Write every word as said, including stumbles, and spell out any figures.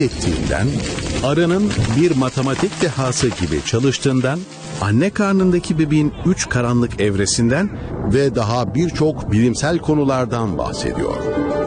ettiğinden, arının bir matematik dehası gibi çalıştığından, anne karnındaki bebeğin üç karanlık evresinden ve daha birçok bilimsel konulardan bahsediyor.